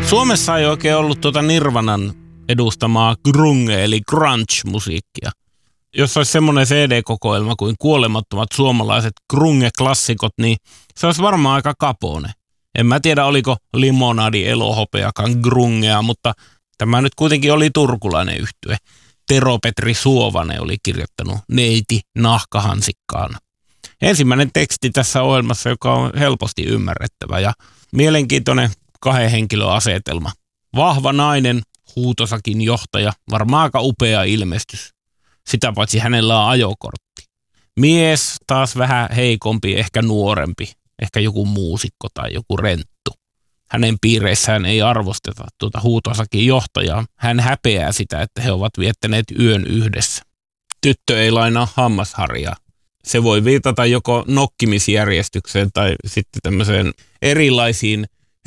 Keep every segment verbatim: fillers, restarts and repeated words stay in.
Suomessa ei oikein ollut tuota Nirvanan edustamaa grunge eli grunge-musiikkia. Jos olisi semmoinen C D-kokoelma kuin kuolemattomat suomalaiset grunge-klassikot, niin se olisi varmaan aika kapone. En mä tiedä, oliko Limonadi Elohopeakaan grungea, mutta tämä nyt kuitenkin oli turkulainen yhtye. Tero Petri Suovanen oli kirjoittanut Neiti nahkahansikkaan. Ensimmäinen teksti tässä ohjelmassa, joka on helposti ymmärrettävä ja mielenkiintoinen kahden henkilön asetelma. Vahva nainen, huutosakin johtaja, varmaan aika upea ilmestys. Sitä paitsi hänellä on ajokortti. Mies taas vähän heikompi, ehkä nuorempi, ehkä joku muusikko tai joku renttu. Hänen piireissään ei arvosteta tuota huutosakin johtajaa. Hän häpeää sitä, että he ovat viettäneet yön yhdessä. Tyttö ei lainaa hammasharjaa. Se voi viitata joko nokkimisjärjestykseen tai sitten tämmöiseen erilaisiin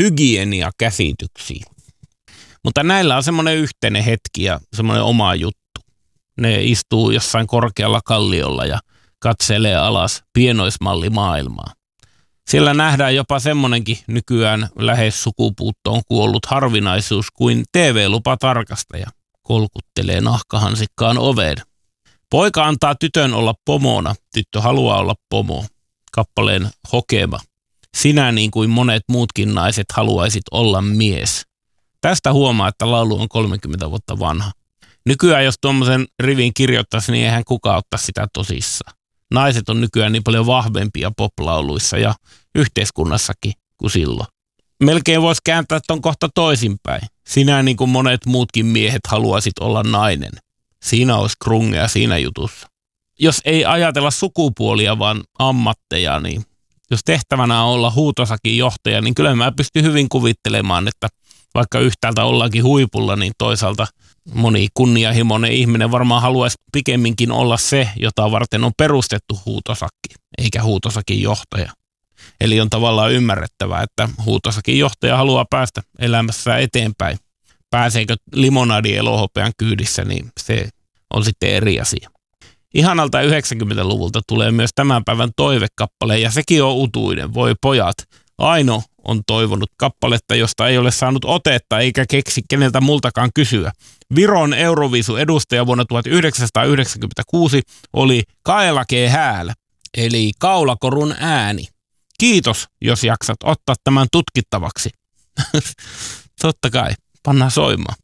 hygieniakäsityksiin. Mutta näillä on semmoinen yhteinen hetki ja semmoinen oma juttu. Ne istuu jossain korkealla kalliolla ja katselee alas pienoismallimaailmaa. Siellä nähdään jopa semmoinenkin nykyään lähes sukupuuttoon kuollut harvinaisuus kuin T V-lupatarkastaja. Kolkuttelee nahkahansikkaan oveen. Poika antaa tytön olla pomona, tyttö haluaa olla pomo. Kappaleen hokema. Sinä niin kuin monet muutkin naiset haluaisit olla mies. Tästä huomaa, että laulu on kolmekymmentä vuotta vanha. Nykyään jos tuommoisen rivin kirjoittaisi, niin eihän kukaan ottaisi sitä tosissaan. Naiset on nykyään niin paljon vahvempia poplauluissa ja yhteiskunnassakin kuin silloin. Melkein voisi kääntää ton kohta toisinpäin. Sinä niin kuin monet muutkin miehet haluaisit olla nainen. Siinä olisi grungea siinä jutussa. Jos ei ajatella sukupuolia, vaan ammatteja, niin jos tehtävänä on olla huutosakin johtaja, niin kyllä mä pystyn hyvin kuvittelemaan, että vaikka yhtäältä ollaankin huipulla, niin toisaalta moni kunnianhimoinen ihminen varmaan haluaisi pikemminkin olla se, jota varten on perustettu huutosakki, eikä huutosakin johtaja. Eli on tavallaan ymmärrettävää, että huutosakin johtaja haluaa päästä elämässään eteenpäin. Pääseekö Limonadi Elohopean kyydissä, niin se on sitten eri asia. Ihanalta yhdeksänkymmentäluvulta tulee myös tämän päivän toivekappale, ja sekin on utuinen. Voi pojat, Aino on toivonut kappaletta, josta ei ole saanut otetta eikä keksi keneltä multakaan kysyä. Viron Euroviisu edustaja vuonna tuhatyhdeksänsataayhdeksänkymmentäkuusi oli Kaelakee hääl, eli kaulakorun ääni. Kiitos, jos jaksat ottaa tämän tutkittavaksi. Totta kai, pannaan soimaan.